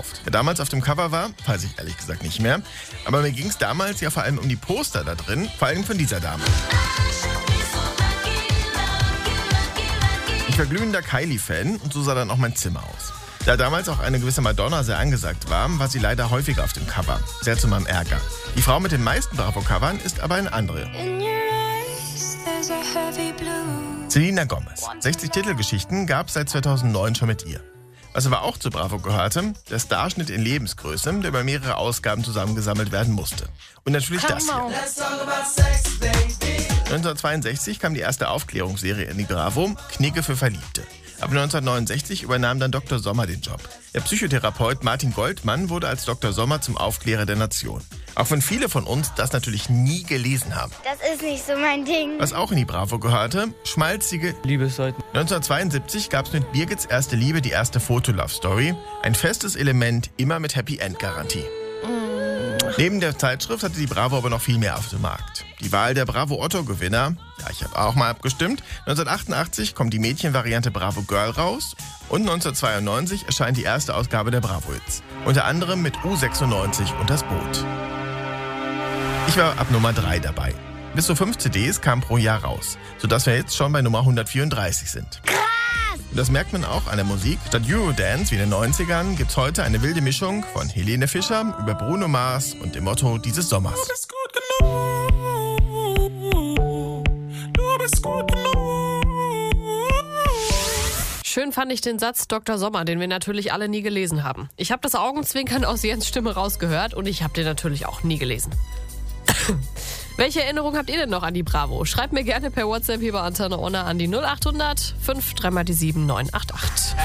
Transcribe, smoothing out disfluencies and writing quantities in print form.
gekauft. Wer damals auf dem Cover war, weiß ich ehrlich gesagt nicht mehr. Aber mir ging es damals ja vor allem um die Poster da drin, vor allem von dieser Dame. Ich war glühender Kylie-Fan und so sah dann auch mein Zimmer aus. Da damals auch eine gewisse Madonna sehr angesagt war sie leider häufiger auf dem Cover. Sehr zu meinem Ärger. Die Frau mit den meisten Bravo-Covern ist aber eine andere. Selena Gomez. 60 Titelgeschichten gab es seit 2009 schon mit ihr. Was aber auch zu Bravo gehörte, der Starschnitt in Lebensgröße, der über mehrere Ausgaben zusammengesammelt werden musste. Und natürlich das hier. 1962 kam die erste Aufklärungsserie in die Bravo, Knigge für Verliebte. Ab 1969 übernahm dann Dr. Sommer den Job. Der Psychotherapeut Martin Goldmann wurde als Dr. Sommer zum Aufklärer der Nation. Auch wenn viele von uns das natürlich nie gelesen haben. Das ist nicht so mein Ding. Was auch in die Bravo gehörte, schmalzige Liebesseiten. 1972 gab es mit Birgits erste Liebe die erste Foto-Love-Story. Ein festes Element, immer mit Happy-End-Garantie. Neben der Zeitschrift hatte die Bravo aber noch viel mehr auf dem Markt. Die Wahl der Bravo-Otto-Gewinner, ja, ich habe auch mal abgestimmt. 1988 kommt die Mädchenvariante Bravo Girl raus und 1992 erscheint die erste Ausgabe der Bravo-Hits. Unter anderem mit U96 und das Boot. Ich war ab Nummer 3 dabei. Bis zu 5 CDs kamen pro Jahr raus, sodass wir jetzt schon bei Nummer 134 sind. Und das merkt man auch an der Musik. Statt Eurodance wie in den 90ern gibt's heute eine wilde Mischung von Helene Fischer über Bruno Mars und dem Motto dieses Sommers. Du bist gut genug. Du bist gut genug. Schön fand ich den Satz Dr. Sommer, den wir natürlich alle nie gelesen haben. Ich habe das Augenzwinkern aus Jens Stimme rausgehört und ich habe den natürlich auch nie gelesen. Welche Erinnerung habt ihr denn noch an die Bravo? Schreibt mir gerne per WhatsApp hier bei Antenne Onne an die 0800 5 3 mal die 7 988.